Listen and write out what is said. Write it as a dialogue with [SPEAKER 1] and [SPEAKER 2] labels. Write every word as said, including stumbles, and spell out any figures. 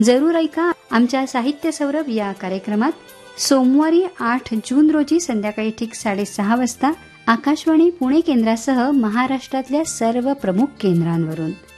[SPEAKER 1] जरूर ऐका आमच्या साहित्य सौरभ या कार्यक्रमात सोमवारी आठ जून रोजी संध्याकाळी ठीक साडेसहा वाजता आकाशवाणी पुणे केंद्रासह महाराष्ट्रातल्या सर्व प्रमुख केंद्रांवरून.